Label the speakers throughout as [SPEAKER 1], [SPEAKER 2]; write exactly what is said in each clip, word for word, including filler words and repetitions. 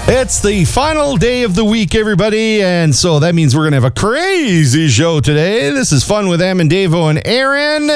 [SPEAKER 1] It's the final day of the week, everybody, and so that means we're going to have a crazy show today. This is Fun with Em and Davo and Aaron,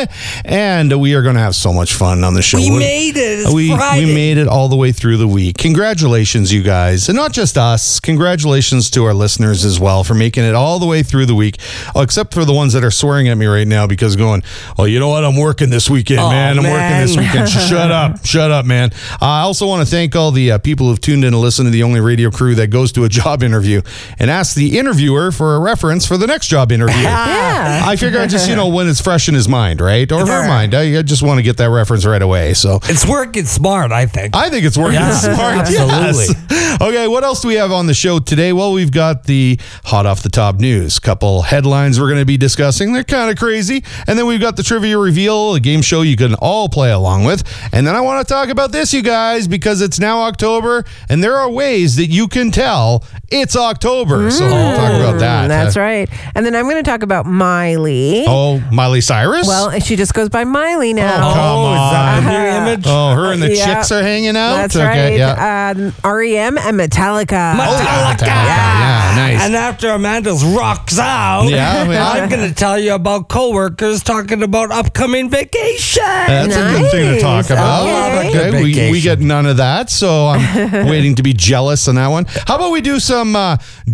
[SPEAKER 1] and we are going to have so much fun on the show.
[SPEAKER 2] We made it. It's
[SPEAKER 1] we,
[SPEAKER 2] Friday.
[SPEAKER 1] we made it all the way through the week. Congratulations, you guys, and not just us. Congratulations to our listeners as well for making it all the way through the week, oh, except for the ones that are swearing at me right now because going, oh, you know what? I'm working this weekend,
[SPEAKER 2] Oh,
[SPEAKER 1] man. I'm
[SPEAKER 2] man.
[SPEAKER 1] working this weekend. Shut up. Shut up, man. Uh, I also want to thank all the uh, people who've tuned in to listen to the only radio crew that goes to a job interview and asks the interviewer for a reference for the next job interview.
[SPEAKER 3] Yeah.
[SPEAKER 1] I figure I just, you know, when it's fresh in his mind, right? Or her mind. I, I just want to get that reference right away. So
[SPEAKER 2] It's working smart, I think.
[SPEAKER 1] I think it's working
[SPEAKER 2] Yeah,
[SPEAKER 1] smart.
[SPEAKER 2] absolutely.
[SPEAKER 1] Yes. Okay, what else do we have on the show today? Well, we've got the hot off the top news. Couple headlines we're going to be discussing. They're kind of crazy. And then we've got the trivia reveal, a game show you can all play along with. And then I want to talk about this, you guys, because it's now October and there are ways that you can tell it's October. So we'll talk about that.
[SPEAKER 3] That's
[SPEAKER 1] Uh,
[SPEAKER 3] right. And then I'm going to talk about Miley.
[SPEAKER 1] Oh, Miley Cyrus?
[SPEAKER 3] Well, she just goes by Miley now.
[SPEAKER 1] Oh, come
[SPEAKER 2] oh, is that
[SPEAKER 1] on.
[SPEAKER 2] the new
[SPEAKER 3] Uh-huh.
[SPEAKER 2] image?
[SPEAKER 1] Oh, her and the
[SPEAKER 3] Yeah.
[SPEAKER 1] chicks are hanging out?
[SPEAKER 3] That's
[SPEAKER 1] okay,
[SPEAKER 3] right.
[SPEAKER 1] Yeah.
[SPEAKER 3] Um, R E M and Metallica.
[SPEAKER 2] Metallica.
[SPEAKER 1] Yeah, nice.
[SPEAKER 2] And after Amanda's rocks out,
[SPEAKER 1] Yeah, yeah.
[SPEAKER 2] I'm going to tell you about coworkers talking about upcoming vacation.
[SPEAKER 1] That's a good thing to talk
[SPEAKER 3] Nice.
[SPEAKER 1] about.
[SPEAKER 3] Okay.
[SPEAKER 1] Okay, we, we
[SPEAKER 2] Vacation.
[SPEAKER 1] get none of that, so I'm waiting to be jealous on that one. How about we do some uh,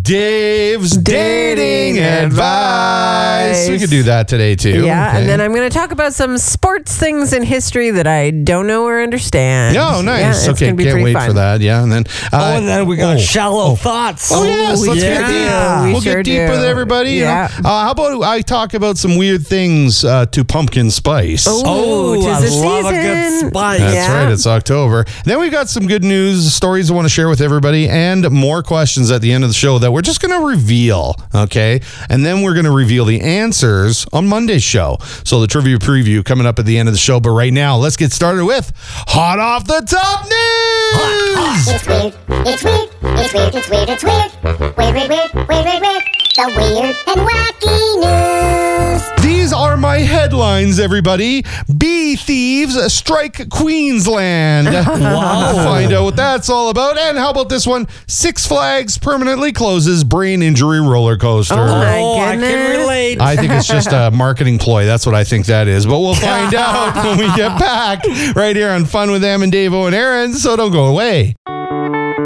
[SPEAKER 1] Dave's dating,
[SPEAKER 3] Dating
[SPEAKER 1] advice?
[SPEAKER 3] advice.
[SPEAKER 1] We could do that today too.
[SPEAKER 3] Yeah,
[SPEAKER 1] Okay.
[SPEAKER 3] and then I'm going to talk about some sports things in history that I don't know or understand.
[SPEAKER 1] Oh, nice.
[SPEAKER 3] Yeah, it's
[SPEAKER 1] okay,
[SPEAKER 3] gonna be
[SPEAKER 1] can't
[SPEAKER 3] pretty
[SPEAKER 1] wait
[SPEAKER 3] fun.
[SPEAKER 1] for that. Yeah, and then uh,
[SPEAKER 2] oh, and then we got
[SPEAKER 1] oh,
[SPEAKER 2] shallow thoughts.
[SPEAKER 1] Oh, yes, let's
[SPEAKER 2] yeah.
[SPEAKER 1] get deep.
[SPEAKER 3] We
[SPEAKER 1] we'll
[SPEAKER 3] sure
[SPEAKER 1] get deep
[SPEAKER 3] do.
[SPEAKER 1] with everybody. you know.
[SPEAKER 3] Yeah.
[SPEAKER 1] Uh, how about I talk about some weird things uh, to pumpkin spice?
[SPEAKER 3] Ooh,
[SPEAKER 2] Oh,
[SPEAKER 3] tis
[SPEAKER 2] I
[SPEAKER 3] the
[SPEAKER 2] love a good
[SPEAKER 3] season.
[SPEAKER 2] spice.
[SPEAKER 1] That's
[SPEAKER 3] Yeah.
[SPEAKER 1] right. It's October. Then we've got some good news, stories I want to share with everybody, and more questions at the end of the show that we're just going to reveal. Okay. And then we're going to reveal the answers on Monday's show. So the trivia preview coming up at the end of the show. But right now, let's get started with Hot Off the Top News.
[SPEAKER 4] It's weird, it's weird, it's weird, it's weird, it's weird. Weird, weird, weird, weird, weird, weird. The weird and wacky news.
[SPEAKER 1] These are my headlines, everybody. Bee thieves strike Queensland. Wow. Find out what that's all about. And how about this one? Six Flags permanently closes brain injury roller coaster.
[SPEAKER 3] Oh, my
[SPEAKER 2] Oh, I
[SPEAKER 3] goodness.
[SPEAKER 2] can relate.
[SPEAKER 1] I think it's just a marketing ploy. That's what I think that is. But we'll find out when we get back right here on Fun with Em and Davo and Aaron. So don't go away.